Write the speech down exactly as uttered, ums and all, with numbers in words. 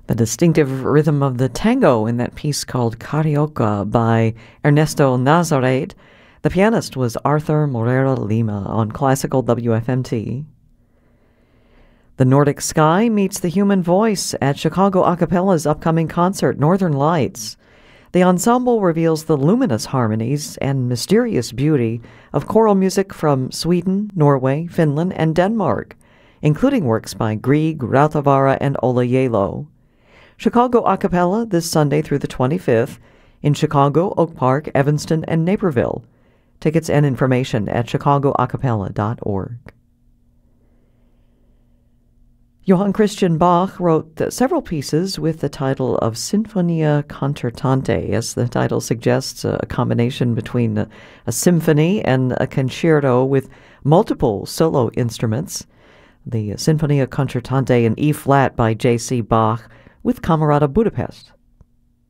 The distinctive rhythm of the tango in that piece called Carioca by Ernesto Nazaret. The pianist was Arthur Morera Lima on Classical W F M T. The Nordic Sky meets the human voice at Chicago Acapella's upcoming concert, Northern Lights. The ensemble reveals the luminous harmonies and mysterious beauty of choral music from Sweden, Norway, Finland, and Denmark, including works by Grieg, Rautavaara, and Ola Yalo. Chicago Acapella this Sunday through the twenty-fifth in Chicago, Oak Park, Evanston, and Naperville. Tickets and information at chicago acapella dot org. Johann Christian Bach wrote several pieces with the title of Sinfonia Concertante, as the title suggests, a combination between a, a symphony and a concerto with multiple solo instruments. The Sinfonia Concertante in E-flat by J C Bach with Camerata Budapest.